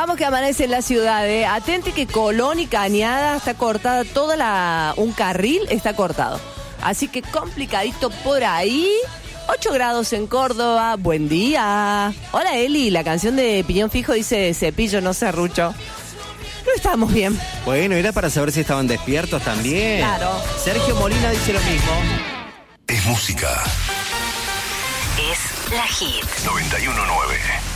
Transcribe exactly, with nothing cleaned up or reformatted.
Vamos que amanece en la ciudad, ¿eh? Atente que Colón y Cañada está cortada, toda la... un carril está cortado. Así que complicadito por ahí. ocho grados en Córdoba, buen día. Hola Eli, la canción de Piñón Fijo dice Cepillo, no serrucho. No estamos bien. Bueno, era para saber si estaban despiertos también. Claro. Sergio Molina dice lo mismo. Es música. Es la Hit. noventa y uno nueve.